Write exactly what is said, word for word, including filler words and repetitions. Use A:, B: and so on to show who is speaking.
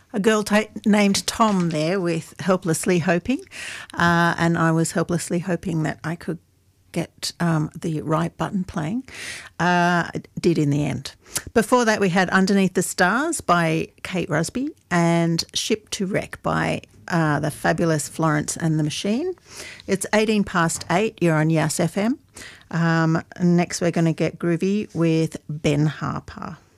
A: a girl ta- named Tom there with Helplessly Hoping, uh, and I was helplessly hoping that I could get um, the right button playing. Uh, did in the end. Before that, we had Underneath the Stars by Kate Rusby and Ship to Wreck by uh, the fabulous Florence and the Machine. It's eighteen past eight. You're on Yas F M. Um, next, we're going to get groovy with Ben Harper.